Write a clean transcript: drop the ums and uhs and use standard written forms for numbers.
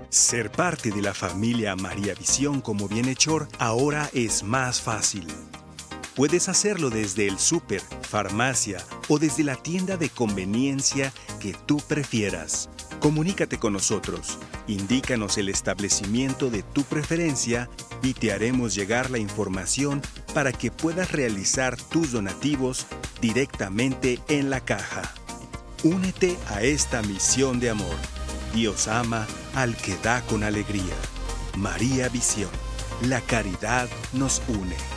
Ser parte de la familia María Visión como bienhechor ahora es más fácil. Puedes hacerlo desde el súper, farmacia o desde la tienda de conveniencia que tú prefieras. Comunícate con nosotros, indícanos el establecimiento de tu preferencia y te haremos llegar la información para que puedas realizar tus donativos directamente en la caja. Únete a esta misión de amor. Dios ama al que da con alegría. María Visión. La caridad nos une.